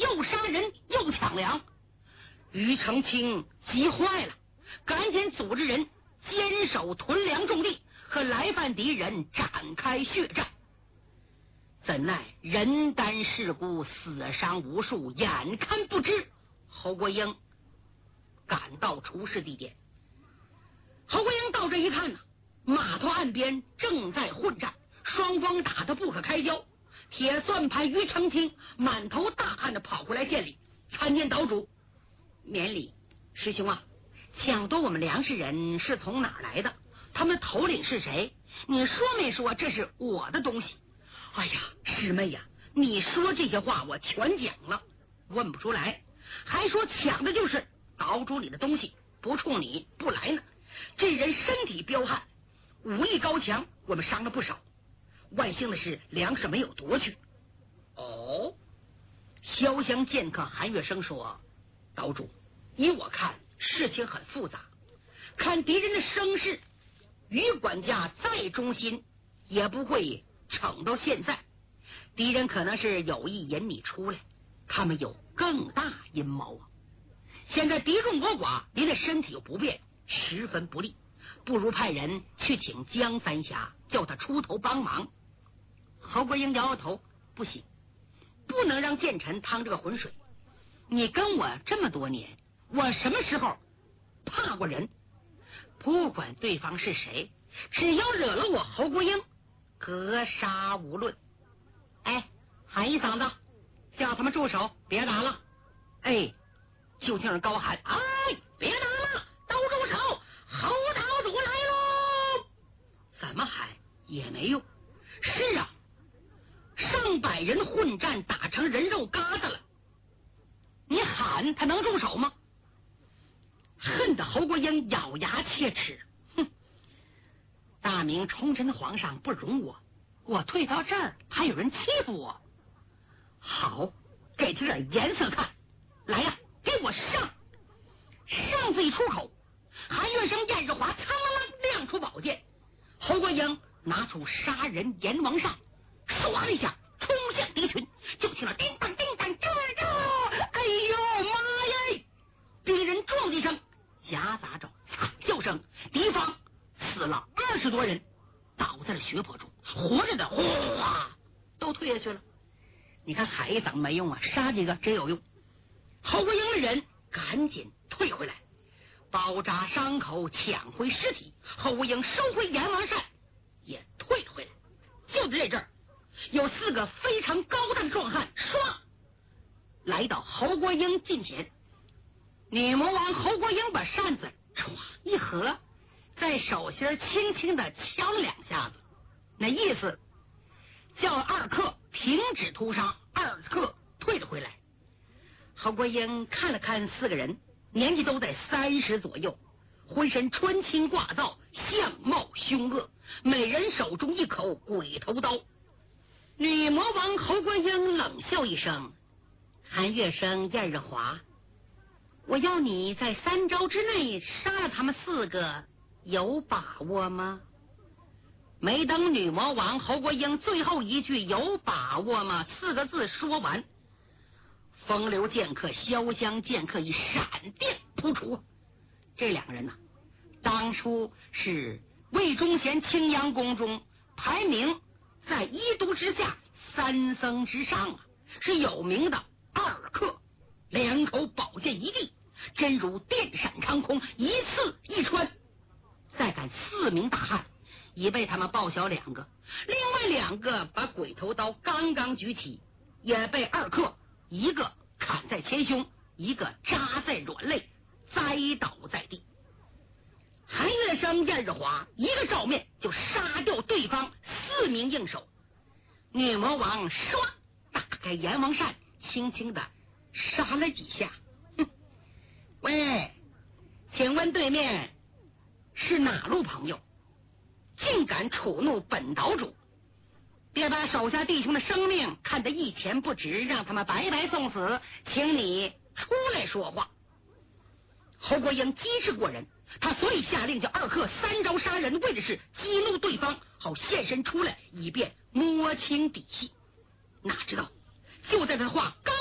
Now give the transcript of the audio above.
又杀人又抢粮。于承清急坏了，赶紧组织人坚守屯粮重地，和来犯敌人展开血战。怎奈人单势孤，死伤无数，眼看不支。侯国英赶到出事地点，侯国英到这一看呢，码头岸边正在混战，双方打得不可开交。铁算盘于承清满头大汗的跑回来见礼，参见岛主。免礼，师兄啊，抢夺我们粮食人是从哪儿来的？他们的头领是谁？你说没说这是我的东西？哎呀，师妹呀，你说这些话我全讲了，问不出来，还说抢的就是岛主你的东西，不冲你不来呢。这人身体彪悍，武艺高强，我们伤了不少。万幸的是粮食没有夺去。哦，潇湘剑客韩月生说，岛主，依我看事情很复杂，看敌人的声势，于管家再忠心也不会逞到现在，敌人可能是有意引你出来，他们有更大阴谋啊！现在敌众我寡，您的身体又不便，十分不利，不如派人去请江三侠，叫他出头帮忙。侯国英摇摇头，不行，不能让剑臣趟这个浑水。你跟我这么多年，我什么时候怕过人？不管对方是谁，只要惹了我侯国英，格杀无论。哎，喊一嗓子，叫他们住手，别打了。哎，就听人高喊，哎，别打了，都住手，侯岛主来喽！怎么喊也没用。是啊，上百人混战，打成人肉疙瘩了，你喊他能住手吗？恨得侯国英咬牙切齿，哼！大明崇祯皇上不容我，我退到这儿还有人欺负我。好，给他点颜色看，来呀，给我上！上字一出口，韩月生、燕日华苍啷亮出宝剑，侯国英拿出杀人阎王扇，唰一下冲向敌群，就听了叮当叮当，哎呦妈呀！敌人撞击声夹杂着惨叫声，敌方死了20多人，倒在了血泊中，活着的哗都退下去了。你看喊一嗓没用啊，杀几个真有用。侯国英的人赶紧退回来，包扎伤口，抢回尸体。侯国英收回阎王扇，也退回来。就在这阵儿，有4个非常高大的壮汉唰来到侯国英近前。女魔王侯国英把扇子唰一合，在手心轻轻的敲了2下子，那意思叫2客停止屠杀，2客退了回来。侯国英看了看4个人，年纪都在30左右，浑身穿青挂造，相貌凶恶，每人手中一口鬼头刀。女魔王侯国英冷笑一声，韩月生、燕日华，我要你在3招之内杀了他们4个，有把握吗？没等女魔王侯国英最后一句有把握吗4个字说完，风流剑客、潇湘剑客以闪电扑出。这2个人呢，当初是魏忠贤青阳宫中排名在1都之下3僧之上啊，是有名的2客，2口宝剑一地，真如电闪长空，一刺一穿。再赶4名大汉，已被他们报销2个，另外2个把鬼头刀刚刚举起，也被2客一个砍在前胸，一个扎在软肋，栽倒在地。韩月生、燕日华一个照面就杀掉对方4名硬手。女魔王唰打开阎王扇，轻轻的杀了几下。喂，请问对面是哪路朋友，竟敢触怒本岛主？别把手下弟兄的生命看得一钱不值，让他们白白送死，请你出来说话。侯国英机智过人，他所以下令叫2客3招杀人，为的是激怒对方，好现身出来，以便摸清底细。哪知道就在他话刚